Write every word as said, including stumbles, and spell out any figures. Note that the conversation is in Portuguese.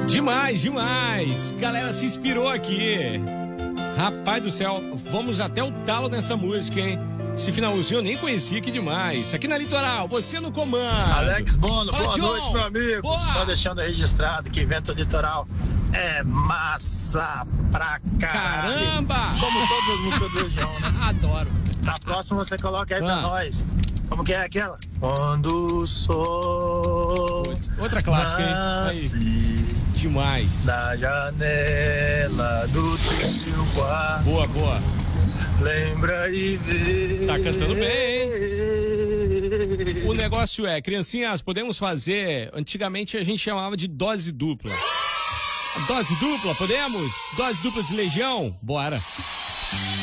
Demais, demais. Galera se inspirou aqui. Rapaz do céu, vamos até o talo nessa música, hein? Esse finalzinho eu nem conhecia, que demais. Aqui na Litoral, você no comando. Alex Bono, Fala, boa John. noite, meu amigo. Boa. Só deixando registrado que Vento Litoral é massa pra caralho. Caramba! Como todas as músicas do João, né? Adoro. Na próxima você coloca aí pra Ah. nós. Como que é aquela? Quando o sol Outra clássica, hein? nasce Aí. Demais. na janela do teu quarto, Boa, boa. lembra e vê. Tá cantando bem, O negócio é, criancinhas, podemos fazer, antigamente a gente chamava de dose dupla. Dose dupla, podemos? Dose dupla de Legião? Bora.